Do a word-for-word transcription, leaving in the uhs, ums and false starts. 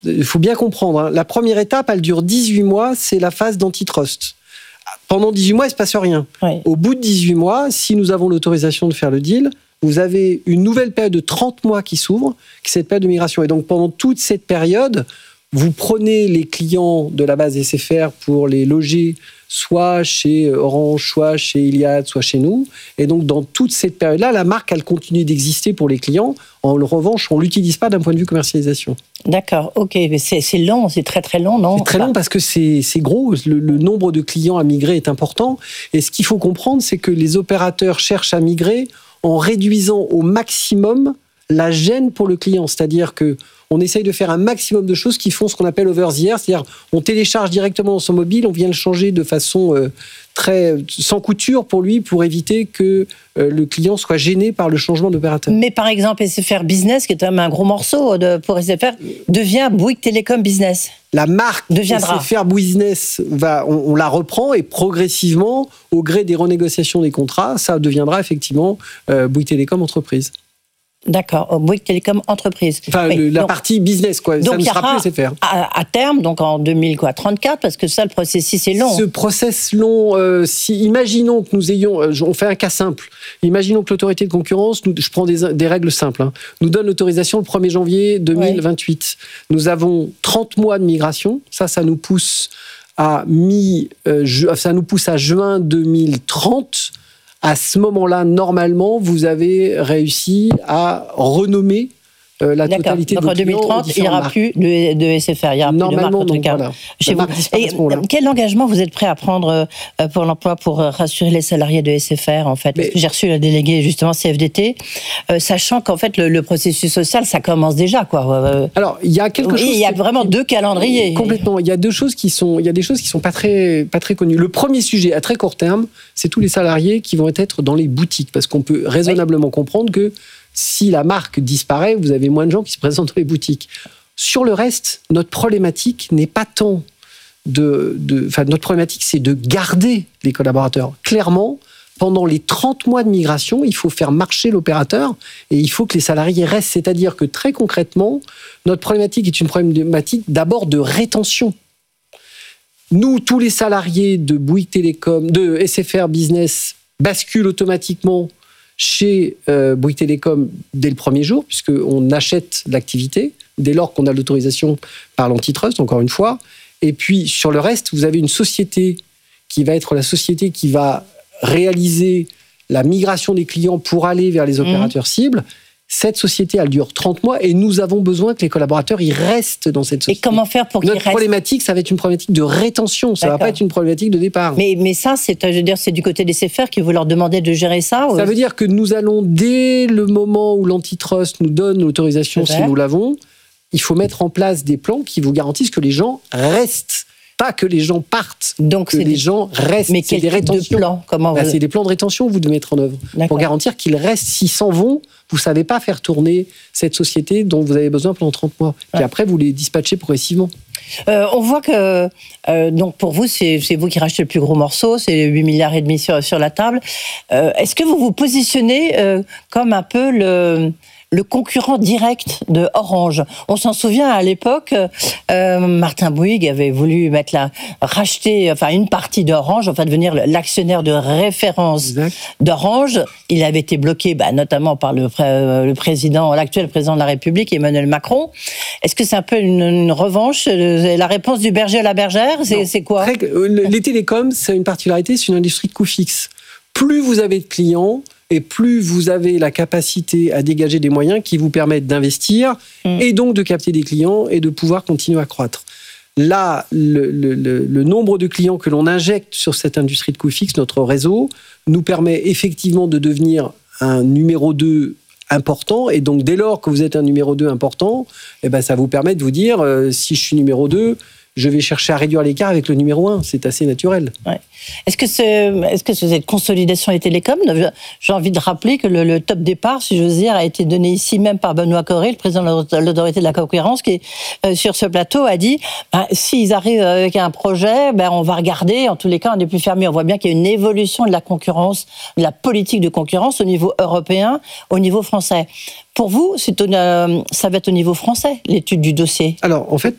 il faut bien comprendre, hein, la première étape, elle dure dix-huit mois, c'est la phase d'antitrust. Pendant dix-huit mois, il ne se passe rien. Oui. Au bout de dix-huit mois, si nous avons l'autorisation de faire le deal, vous avez une nouvelle période de trente mois qui s'ouvre, qui est cette période de migration. Et donc, pendant toute cette période, vous prenez les clients de la base S F R pour les loger soit chez Orange, soit chez Iliad, soit chez nous. Et donc, dans toute cette période-là, la marque, elle continue d'exister pour les clients. En revanche, on ne l'utilise pas d'un point de vue commercialisation. D'accord, ok. Mais c'est, c'est long, c'est très très long, non ? C'est très long parce que c'est, c'est gros. Le, le nombre de clients à migrer est important. Et ce qu'il faut comprendre, c'est que les opérateurs cherchent à migrer en réduisant au maximum la gêne pour le client. C'est-à-dire que on essaye de faire un maximum de choses qui font ce qu'on appelle over the air, c'est-à-dire on télécharge directement dans son mobile, on vient le changer de façon euh, très sans couture pour lui, pour éviter que euh, le client soit gêné par le changement d'opérateur. Mais par exemple, S F R Business, qui est un gros morceau de, pour S F R, devient Bouygues Telecom Business. La marque deviendra. S F R Business, va, on, on la reprend et progressivement, au gré des renégociations des contrats, ça deviendra effectivement euh, Bouygues Telecom Entreprise. D'accord, Bouygues Télécom Entreprise. Enfin, oui, le, la donc, partie business, quoi. Ça ne sera plus S F R. À, à terme, donc en deux mille trente-quatre, parce que ça, le processus est long. Ce process long, euh, si, imaginons que nous ayons, euh, on fait un cas simple, imaginons que l'autorité de concurrence, nous, je prends des, des règles simples, hein, nous donne l'autorisation le premier janvier deux mille vingt-huit. Oui. Nous avons trente mois de migration, ça, ça nous pousse à, mi, euh, ça nous pousse à juin deux mille trente. À ce moment-là, normalement, vous avez réussi à renommer euh, la D'accord. totalité donc de vos en deux mille trente, il n'y aura marques. plus de, de S F R, il n'y aura normalement, plus de marque, en tout cas. Chez vous. Et quel engagement vous êtes prêt à prendre euh, pour l'emploi, pour rassurer les salariés de S F R, en fait ? Parce que j'ai reçu la déléguée, justement, C F D T, euh, sachant qu'en fait, le, le processus social, ça commence déjà, quoi. Euh, Alors, il y a quelque chose... Il y a vraiment deux calendriers. Complètement. Il y a deux choses qui sont... Il y a des choses qui ne sont pas très, pas très connues. Le premier sujet, à très court terme, c'est tous les salariés qui vont être dans les boutiques, parce qu'on peut raisonnablement oui. comprendre que si la marque disparaît, vous avez moins de gens qui se présentent dans les boutiques. Sur le reste, notre problématique n'est pas tant de... de enfin, notre problématique, c'est de garder les collaborateurs. Clairement, pendant les trente mois de migration, il faut faire marcher l'opérateur et il faut que les salariés restent. C'est-à-dire que très concrètement, notre problématique est une problématique d'abord de rétention. Nous, tous les salariés de Bouygues Télécom, de S F R Business, basculent automatiquement chez euh, Bouygues Télécom dès le premier jour, puisqu'on achète l'activité, dès lors qu'on a l'autorisation par l'antitrust, encore une fois. Et puis, sur le reste, vous avez une société qui va être la société qui va réaliser la migration des clients pour aller vers les opérateurs mmh. cibles. Cette société, elle dure trente mois et nous avons besoin que les collaborateurs y restent dans cette société. Et comment faire pour qu'ils restent ? Notre problématique, ça va être une problématique de rétention, ça ne va pas être une problématique de départ. Mais, mais ça, c'est, je veux dire, c'est du côté des S F R qui vous leur demandez de gérer ça ou... Ça veut dire que nous allons, dès le moment où l'antitrust nous donne l'autorisation, si nous l'avons, il faut mettre en place des plans qui vous garantissent que les gens restent. Pas que les gens partent, donc que les des... gens restent. Mais quel c'est des rétentions. De plans Comment bah, vous... C'est des plans de rétention que vous devez mettre en œuvre D'accord. pour garantir qu'ils restent. S'ils s'en vont, vous ne savez pas faire tourner cette société dont vous avez besoin pendant trente mois. Ouais. Puis après, vous les dispatchez progressivement. Euh, on voit que, euh, donc pour vous, c'est, c'est vous qui rachetez le plus gros morceau, c'est huit milliards et demi sur, sur la table. Euh, est-ce que vous vous positionnez euh, comme un peu le... le concurrent direct de Orange? On s'en souvient à l'époque, euh, Martin Bouygues avait voulu mettre la, racheter, enfin une partie d'Orange, enfin devenir l'actionnaire de référence exact. d'Orange. Il avait été bloqué, bah, notamment par le, le président, l'actuel président de la République, Emmanuel Macron. Est-ce que c'est un peu une, une revanche? La réponse du berger à la bergère, c'est, c'est quoi? Très, les télécoms, c'est une particularité, c'est une industrie de coût fixe. Plus vous avez de clients, et plus vous avez la capacité à dégager des moyens qui vous permettent d'investir mmh. et donc de capter des clients et de pouvoir continuer à croître. Là, le, le, le nombre de clients que l'on injecte sur cette industrie de coût fixe, notre réseau, nous permet effectivement de devenir un numéro deux important. Et donc, dès lors que vous êtes un numéro deux important, eh ben, ça vous permet de vous dire, euh, si je suis numéro deux, je vais chercher à réduire l'écart avec le numéro un. C'est assez naturel. Ouais. Est-ce que, c'est, est-ce que cette consolidation des télécoms, j'ai envie de rappeler que le, le top départ, si j'ose dire, a été donné ici même par Benoît Cœuré, le président de l'autorité de la concurrence, qui, euh, sur ce plateau, a dit ben, s'ils arrivent avec un projet, ben, on va regarder. En tous les cas, on n'est plus fermé. On voit bien qu'il y a une évolution de la concurrence, de la politique de concurrence au niveau européen, au niveau français. Pour vous, c'est au, euh, ça va être au niveau français, l'étude du dossier? Alors, en fait,